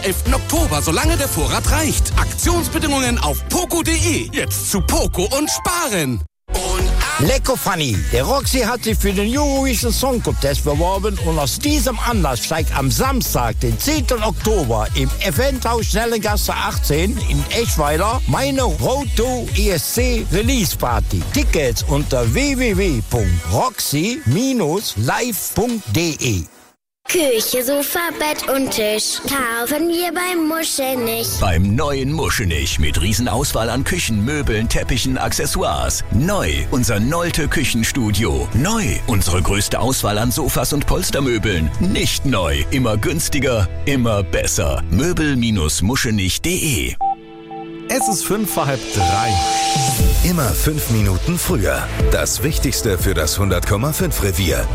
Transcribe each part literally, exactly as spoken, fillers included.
elften Oktober, solange der Vorrat reicht. Aktionsbedingungen auf poco punkt de. Jetzt zu Poco und sparen. Lecko Funny, der Roxy hat sich für den Eurovision Song Contest beworben und aus diesem Anlass steigt am Samstag, den zehnten Oktober im Eventhaus Schnellengasse achtzehn in Eschweiler meine Road to E S C Release Party. Tickets unter w w w punkt roxy Bindestrich live punkt de. Küche, Sofa, Bett und Tisch kaufen wir beim Muschelnich. Beim neuen Muschelnich mit Riesenauswahl an Küchen, Möbeln, Teppichen, Accessoires. Neu unser Nolte Küchenstudio. Neu unsere größte Auswahl an Sofas und Polstermöbeln. Nicht neu, immer günstiger, immer besser. Möbel Muschelnich punkt de. Es ist fünf vor halb drei. Immer fünf Minuten früher. Das Wichtigste für das hundert Komma fünf Revier.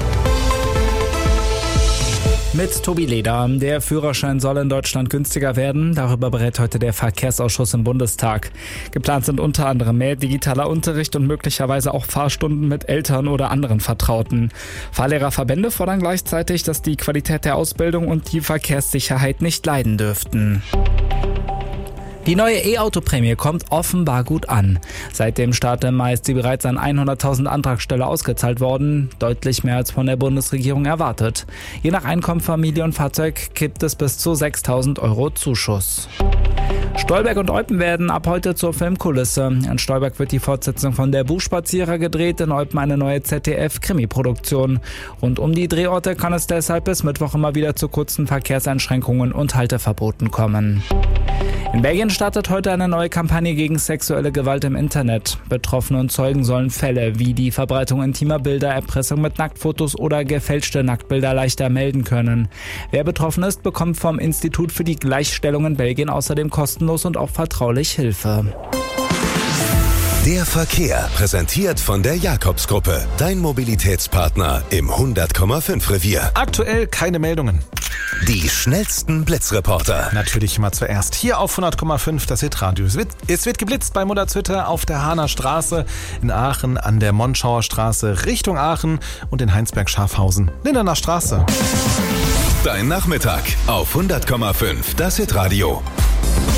Mit Tobi Leder. Der Führerschein soll in Deutschland günstiger werden. Darüber berät heute der Verkehrsausschuss im Bundestag. Geplant sind unter anderem mehr digitaler Unterricht und möglicherweise auch Fahrstunden mit Eltern oder anderen Vertrauten. Fahrlehrerverbände fordern gleichzeitig, dass die Qualität der Ausbildung und die Verkehrssicherheit nicht leiden dürften. Die neue E-Auto-Prämie kommt offenbar gut an. Seit dem Start im Mai ist sie bereits an hunderttausend Antragsteller ausgezahlt worden, deutlich mehr als von der Bundesregierung erwartet. Je nach Einkommen, Familie und Fahrzeug gibt es bis zu sechstausend Euro Zuschuss. Stolberg und Eupen werden ab heute zur Filmkulisse. In Stolberg wird die Fortsetzung von Der Buchspazierer gedreht, in Eupen eine neue Z D F-Krimi-Produktion. Rund um die Drehorte kann es deshalb bis Mittwoch immer wieder zu kurzen Verkehrseinschränkungen und Halteverboten kommen. In Belgien startet heute eine neue Kampagne gegen sexuelle Gewalt im Internet. Betroffene und Zeugen sollen Fälle wie die Verbreitung intimer Bilder, Erpressung mit Nacktfotos oder gefälschte Nacktbilder leichter melden können. Wer betroffen ist, bekommt vom Institut für die Gleichstellung in Belgien außerdem kostenlos und auch vertraulich Hilfe. Der Verkehr, präsentiert von der Jakobsgruppe. Dein Mobilitätspartner im hundert Komma fünf Revier. Aktuell keine Meldungen. Die schnellsten Blitzreporter. Natürlich immer zuerst hier auf hundert Komma fünf, das Hitradio. Es wird, es wird geblitzt bei Mutterzhütte auf der Hahner Straße, in Aachen an der Monschauer Straße Richtung Aachen und in Heinsberg-Schafhausen, Lindener Straße. Dein Nachmittag auf hundert Komma fünf, das Hitradio.